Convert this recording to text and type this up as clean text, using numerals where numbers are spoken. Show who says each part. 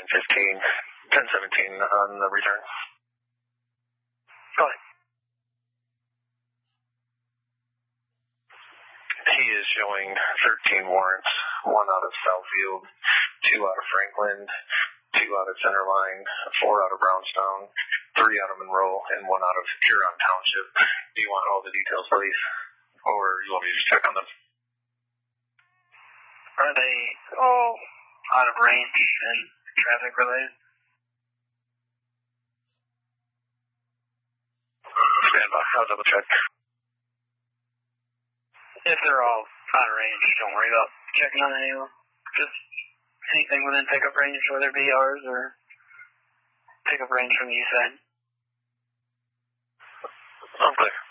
Speaker 1: 10:17 on the return.
Speaker 2: Go ahead.
Speaker 1: He is showing 13 warrants, 1 out of Southfield, 2 out of Franklin, 2 out of Centerline, 4 out of Brownstown, 3 out of Monroe, and 1 out of Huron Township. Do you want all the details, please? Or you want me to just check on them?
Speaker 2: Are they all out of range and traffic related?
Speaker 1: Stand by. I'll double check.
Speaker 2: If they're all out of range, don't worry about checking on any of them. Just anything within pickup range, whether it be ours or pickup range from the east side.
Speaker 1: Okay.